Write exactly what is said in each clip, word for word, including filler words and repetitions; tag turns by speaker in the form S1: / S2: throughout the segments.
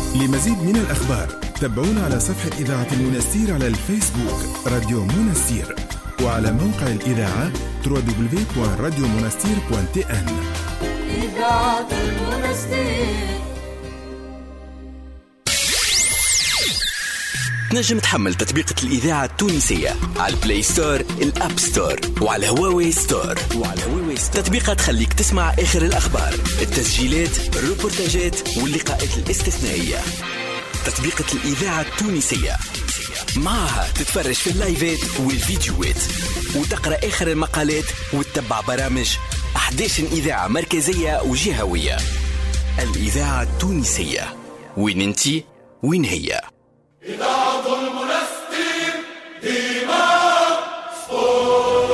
S1: لمزيد من الأخبار تابعونا على صفحة إذاعة المنستير على الفيسبوك راديو منستير، وعلى موقع الإذاعة دبليو دبليو دبليو دوت راديو منستير دوت تي إن.
S2: إذاعة المنستير.
S3: تنجم تحمل تطبيقة الإذاعة التونسية على البلاي ستور، الأب ستور، وعلى هواوي ستور. وعلى هواوي ستور تطبيقات تخليك تسمع آخر الأخبار، التسجيلات، الروبورتاجات واللقاءات الاستثنائية. تطبيقة الإذاعة التونسية معها تتفرج في اللايفات والفيديوهات، وتقرأ آخر المقالات، وتتبع برامج أحد عشر إذاعة مركزية وجهوية. الإذاعة التونسية، وين انتي وين هي؟
S4: إذاعة المنستير ديما سبورت.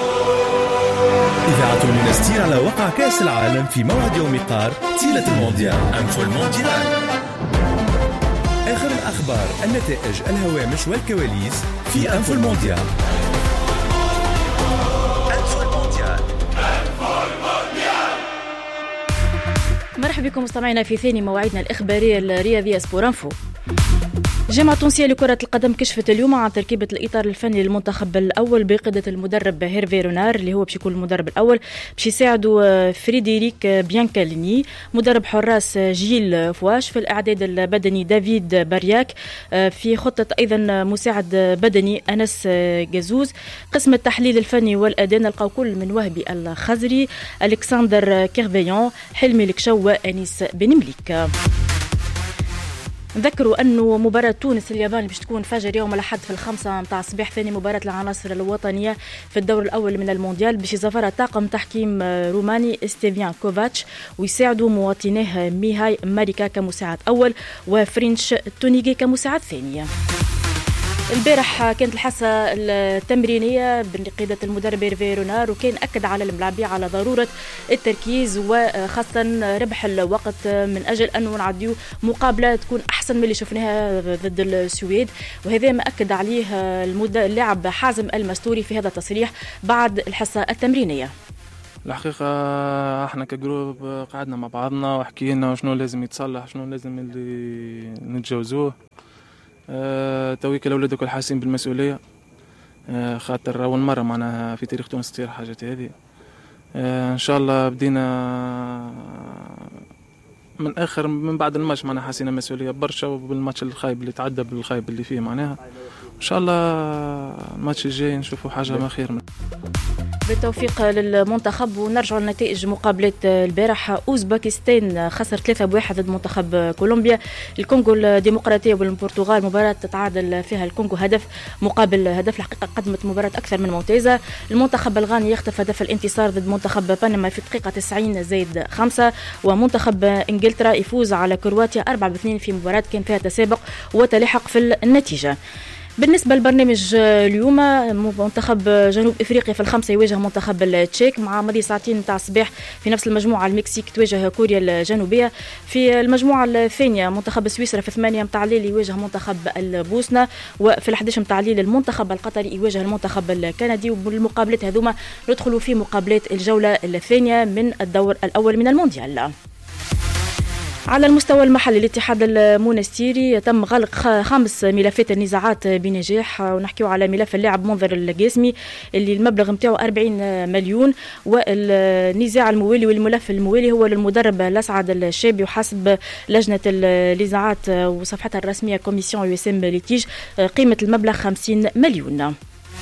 S5: إذاعة المنستير على وقع كأس العالم في موعد يوم قار تيلة المونديال أنفو المونديال. آخر الأخبار، النتائج، الهوامش والكواليس في أنفو المونديال. أنفو المونديال.
S6: مرحبا بكم مستمعينا في ثاني مواعيدنا الإخبارية الرياضية سبور انفو. الجامعة التونسية لكرة القدم كشفت اليوم عن تركيبة الإطار الفني للمنتخب الأول بقيادة المدرب هيرفي رونار اللي هو باش يكون المدرب الأول، باش يساعدوا فريديريك بيانكاليني مدرب حراس جيل فواش، في الإعداد البدني دافيد بارياك، في خطة أيضا مساعد بدني أنس جازوز. قسم التحليل الفني والأداء نلقاو كل من وهبي الخزري، ألكسندر كيرفيون، حلمي الكشو وأنيس بن مليك. نذكروا أنه مباراة تونس اليابان باش تكون فجر يوم الأحد في الخمسة متاع الصباح، ثاني مباراة العناصر الوطنية في الدور الأول من المونديال، باش يزفر طاقم تحكيم روماني ستيفيان كوفاتش، ويساعدوا مواطنيه ميهاي ماريكا كمساعد أول وفرنش تونيجي كمساعد ثاني. البارح كانت الحصة التمرينية بقيادة المدرب هيرفي رونار، وكان أكد على الملاعبية على ضرورة التركيز وخاصة ربح الوقت من أجل أنه نعديو مقابلة تكون أحسن من اللي شفناها ضد السويد، وهذا ما أكد عليه اللاعب حازم المستوري في هذا التصريح بعد الحصة التمرينية.
S7: الحقيقة احنا كجروب قعدنا مع بعضنا وحكينا شنو لازم يتصلح، شنو لازم اللي نتجاوزوه. أه تويك الأولاد كل حاسين بالمسؤولية، أه خاطر أول مرة معنا في تاريخ تونس تصير حاجة هذه. أه إن شاء الله بدينا من آخر من بعد الماتش معنا حاسين مسؤولية برشا، وبالماتش الخايب اللي تعدى بالخايب اللي فيه معناها إن شاء الله الماتش الجاي نشوفوا حاجة ما خير منه.
S6: بالتوفيق للمنتخب. ونرجع لنتائج مقابلة البارح. أوزباكستان خسر ثلاثة بواحد ضد منتخب كولومبيا. الكونغو الديمقراطية والبرتغال مباراة تتعادل فيها الكونغو هدف مقابل هدف. الحقيقة قدمت مباراة أكثر من ممتازة. المنتخب الغاني يخطف هدف الانتصار ضد منتخب بنما في الدقيقة تسعين زائد خمسة. ومنتخب إنجلترا يفوز على كرواتيا أربعة باثنين في مباراة كان فيها تسابق وتلاحق في النتيجة. بالنسبة للبرنامج اليوم، منتخب جنوب إفريقيا في الخمسة يواجه منتخب التشيك، مع مضي ساعتين متاع الصباح في نفس المجموعة المكسيك تواجه كوريا الجنوبية. في المجموعة الثانية منتخب سويسرا في ثمانية متاع الليل يواجه منتخب البوسنة، وفي الحداش متاع الليل المنتخب القطري يواجه المنتخب الكندي. وبالمقابلات هذوما ندخلوا في مقابلات الجولة الثانية من الدور الأول من المونديال. على المستوى المحلي الاتحاد المونستيري تم غلق خمس ملفات النزاعات بنجاح، ونحكيو على ملف اللاعب منذر القاسمي اللي المبلغ نتاعو أربعين مليون، والنزاع الموالي والملف الموالي هو للمدرب الأسعد الشابي، وحسب لجنة النزاعات وصفحتها الرسمية كوميسيون يو اس ام ليتيج قيمة المبلغ خمسين مليون.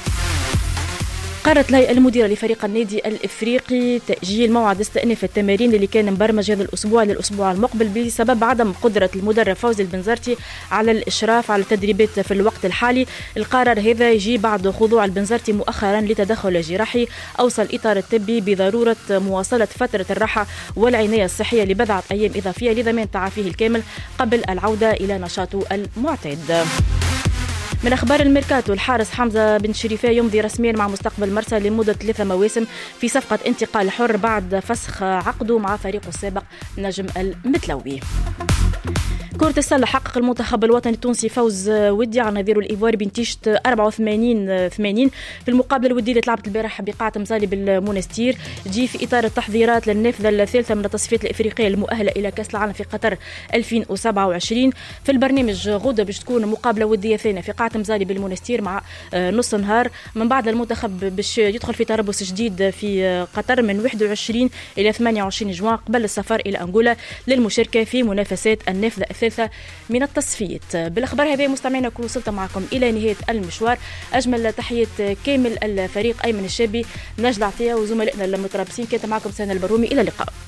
S6: قررت الهيئة المديرة لفريق النادي الإفريقي تأجيل موعد استئناف التمارين اللي كان مبرمج هذا الأسبوع للأسبوع المقبل بسبب عدم قدرة المدرب فوزي البنزرتي على الإشراف على التدريبات في الوقت الحالي. القرار هذا يجي بعد خضوع البنزرتي مؤخرا لتدخل جراحي أوصى الإطار الطبي بضرورة مواصلة فترة الراحة والعناية الصحية لبضعة أيام إضافية لضمان تعافيه الكامل قبل العودة إلى نشاطه المعتاد. من أخبار الميركاتو، الحارس حمزة بن شريفة يمضي رسميا مع مستقبل مرسى لمدة ثلاثة مواسم في صفقة انتقال حر بعد فسخ عقده مع فريقه السابق نجم المتلوي. كرة السلة حقق المنتخب الوطني التونسي فوز ودي على نظيره الإيفواري بنتيجة أربعة وثمانين ثمانين في المقابلة الودية اللي تلعبت البارح بقاعة مزالي بالمونستير، تجي في إطار التحضيرات للنافذة الثالثة من التصفيات الإفريقية المؤهلة إلى كأس العالم في قطر ألفين وسبعة وعشرين. في البرنامج غدا باش تكون مقابلة ودية ثانية في قاعة مزالي بالمونستير مع نص نهار، من بعد المنتخب باش يدخل في تربص جديد في قطر من واحد وعشرين إلى ثمانية وعشرين جوان قبل السفر إلى أنغولا للمشاركة في منافسات النافذة الثالثة من التصفيات. بالأخبار هذه مستمعينا كل وصلت معكم إلى نهاية المشوار. أجمل تحية كامل الفريق أيمن الشابي، نجد عطية وزملائنا المترابصين، كانت معكم سنة البرومي. إلى اللقاء.